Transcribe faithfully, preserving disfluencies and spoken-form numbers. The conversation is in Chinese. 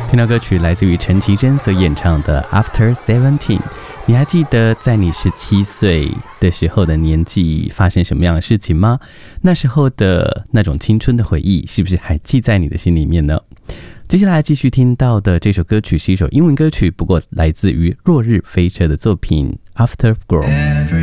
听到歌曲来自于陈绮贞所演唱的 After Seventeen。 你还记得在你十七岁的时候的年纪发生什么样的事情吗？那时候的那种青春的回忆是不是还记在你的心里面呢？接下来继续听到的这首歌曲是一首英文歌曲，不过来自于落日飞车的作品 After Glow。